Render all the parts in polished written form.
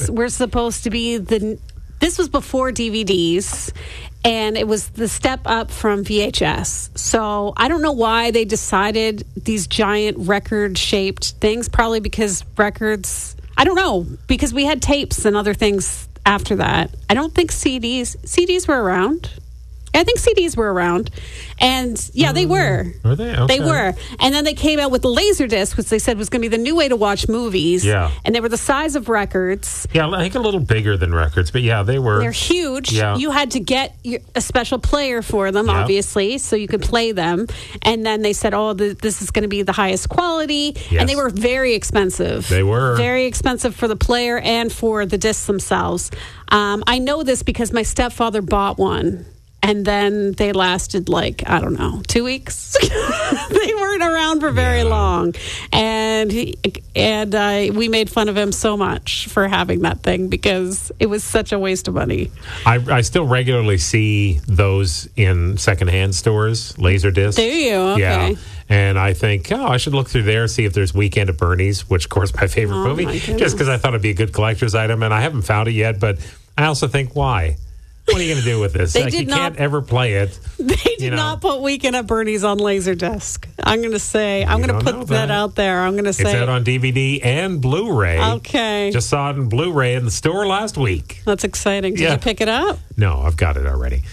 were supposed to be this was before DVDs, and it was the step up from VHS. So I don't know why they decided these giant record-shaped things, probably because records, I don't know, because we had tapes and other things after that. I don't think CDs were around. I think CDs were around. And, yeah, they were. Were they? Okay. They were. And then they came out with the Laserdisc, which they said was going to be the new way to watch movies. Yeah. And they were the size of records. Yeah, I think a little bigger than records, but yeah, they were. They're huge. Yeah. You had to get a special player for them, obviously, so you could play them. And then they said, this is going to be the highest quality. Yes. And they were very expensive. They were. Very expensive for the player and for the discs themselves. I know this because my stepfather bought one. And then they lasted 2 weeks. They weren't around for very long. And we made fun of him so much for having that thing because it was such a waste of money. I still regularly see those in secondhand stores, Laserdisc. Do you? Okay. Yeah. And I think, I should look through there, see if there's Weekend at Bernie's, which, of course, my favorite movie. Just because I thought it'd be a good collector's item. And I haven't found it yet, but I also think, why? What are you going to do with this? You can't ever play it. They did not put Weekend at Bernie's on Laserdisc. I'm going to say, I'm going to put that out there. I'm going to say. It's out on DVD and Blu-ray. Okay. Just saw it in Blu-ray in the store last week. That's exciting. Did you pick it up? No, I've got it already.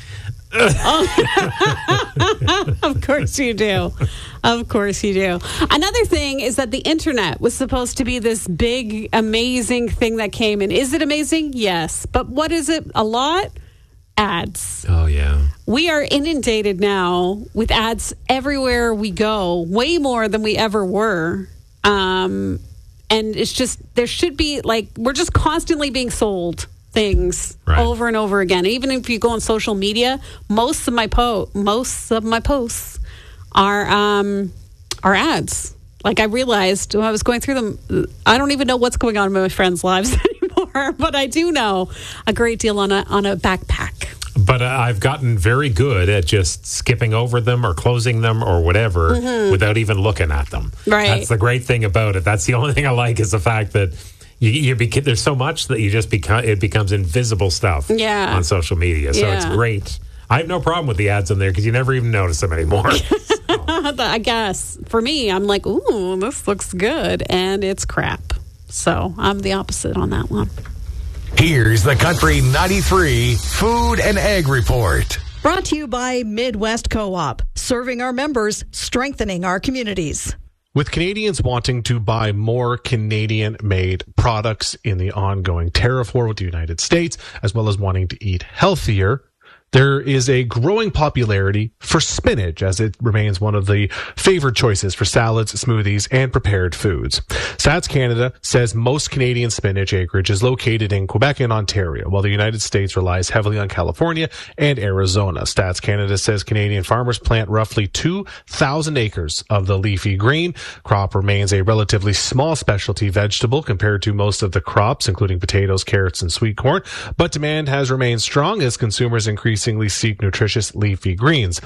Of course you do. Of course you do. Another thing is that the internet was supposed to be this big, amazing thing that came in. Is it amazing? Yes. But what is it? A lot? Ads. Oh, yeah. We are inundated now with ads everywhere we go, way more than we ever were. And it's just, there should be, we're just constantly being sold things over and over again. Even if you go on social media, most of my posts are ads. I realized when I was going through them, I don't even know what's going on in my friends' lives anymore, but I do know a great deal on a backpack. But I've gotten very good at just skipping over them or closing them or whatever without even looking at them. Right. That's the great thing about it. That's the only thing I like is the fact that there's so much that you just it becomes invisible stuff on social media. So it's great. I have no problem with the ads on there because you never even notice them anymore. I guess for me, I'm like, ooh, this looks good, and it's crap. So I'm the opposite on that one. Here's the Country 93 Food and Ag Report. Brought to you by Midwest Co-op, serving our members, strengthening our communities. With Canadians wanting to buy more Canadian-made products in the ongoing tariff war with the United States, as well as wanting to eat healthier, there is a growing popularity for spinach as it remains one of the favored choices for salads, smoothies, and prepared foods. Stats Canada says most Canadian spinach acreage is located in Quebec and Ontario, while the United States relies heavily on California and Arizona. Stats Canada says Canadian farmers plant roughly 2,000 acres of the leafy green. Crop remains a relatively small specialty vegetable compared to most of the crops, including potatoes, carrots, and sweet corn, but demand has remained strong as consumers increasingly seek nutritious leafy greens.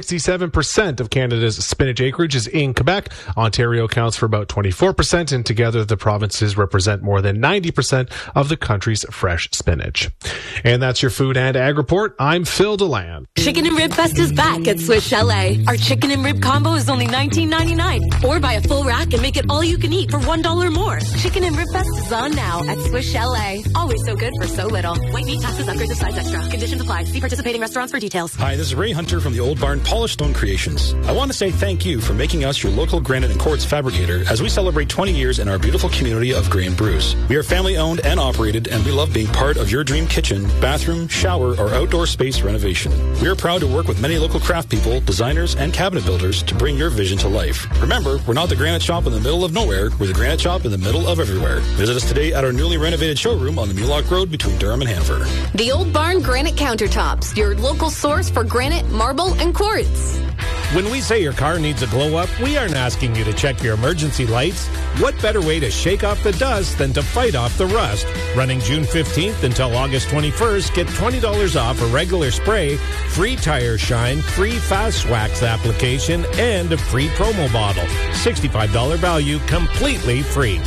67% of Canada's spinach acreage is in Quebec. Ontario accounts for about 24%, and together the provinces represent more than 90% of the country's fresh spinach. And that's your Food and Ag Report. I'm Phil DeLand. Chicken and Rib Fest is back at Swiss Chalet. Our chicken and rib combo is only $19.99. Or buy a full rack and make it all you can eat for $1 more. Chicken and Rib Fest is on now at Swiss Chalet. Always so good for so little. White meat, taxes, upgrades of size extra. Conditions apply. See participating restaurants for details. Hi, this is Ray Hunter from the Old Barn Polished Stone Creations. I want to say thank you for making us your local granite and quartz fabricator as we celebrate 20 years in our beautiful community of Grey and Bruce. We are family owned and operated, and we love being part of your dream kitchen, bathroom, shower, or outdoor space renovation. We are proud to work with many local craft people, designers, and cabinet builders to bring your vision to life. Remember, we're not the granite shop in the middle of nowhere. We're the granite shop in the middle of everywhere. Visit us today at our newly renovated showroom on the Mulock Road between Durham and Hanover. The Old Barn Granite Countertops, your local source for granite, marble, and quartz. When we say your car needs a glow up, we aren't asking you to check your emergency lights. What better way to shake off the dust than to fight off the rust? Running June 15th until August 21st, get $20 off a regular spray, free tire shine, free fast wax application, and a free promo bottle. $65 value, completely free.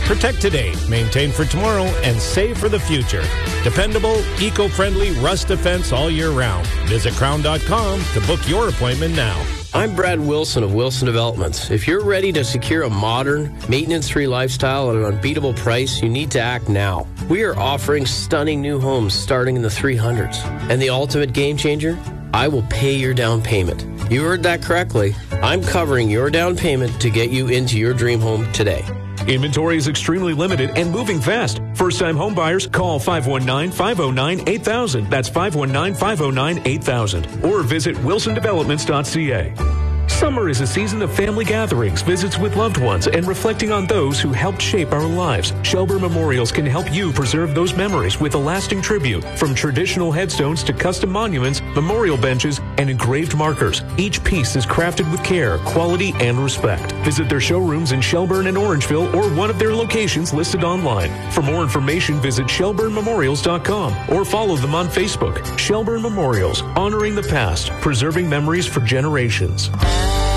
Protect today, maintain for tomorrow, and save for the future. Dependable, eco-friendly rust defense all year round. Visit crown.com to book your appointment now. I'm Brad Wilson of Wilson Developments. If you're ready to secure a modern, maintenance-free lifestyle at an unbeatable price, you need to act now. We are offering stunning new homes starting in the 300s. And the ultimate game changer? I will pay your down payment. You heard that correctly. I'm covering your down payment to get you into your dream home today. Inventory is extremely limited and moving fast. First-time home buyers, call 519-509-8000. That's 519-509-8000. Or visit wilsondevelopments.ca. Summer is a season of family gatherings, visits with loved ones, and reflecting on those who helped shape our lives. Shelburne Memorials can help you preserve those memories with a lasting tribute. From traditional headstones to custom monuments, memorial benches, and engraved markers. Each piece is crafted with care, quality, and respect. Visit their showrooms in Shelburne and Orangeville or one of their locations listed online. For more information, visit shelburnememorials.com or follow them on Facebook. Shelburne Memorials, honoring the past, preserving memories for generations.